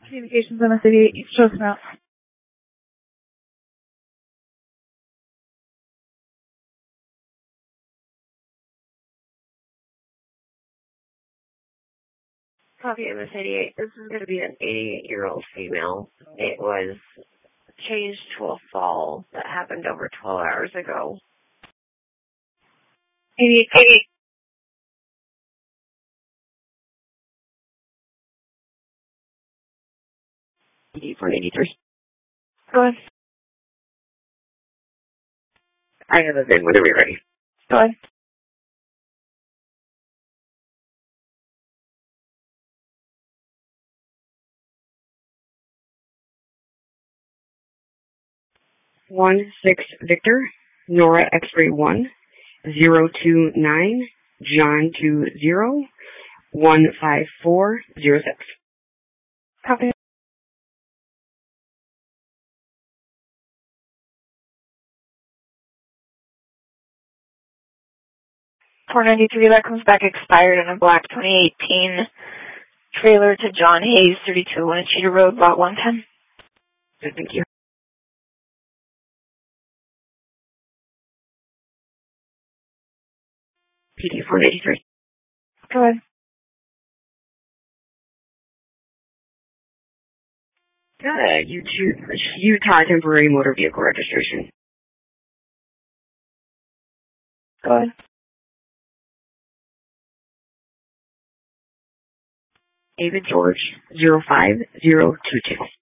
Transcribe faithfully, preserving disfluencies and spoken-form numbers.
Communications in the city, East Chestnut. Copy M S eighty-eight. This is going to be an eighty-eight-year-old female. It was changed to a fall that happened over twelve hours ago. eighty-eight, eighty-eight. eighty-four eighty-three. Go ahead. I have a VIN whenever you're ready. Go ahead. One six Victor, Nora X-ray one, zero two nine, John two zero, one five four zero six. Copy. four ninety-three, that comes back expired in a black twenty eighteen trailer to John Hayes, thirty-two Winnecheater Road, lot one ten. Good, thank you. P D four eighty-three. Go ahead. Good. Utah, Utah temporary motor vehicle registration. Go ahead. David George, zero five zero two two.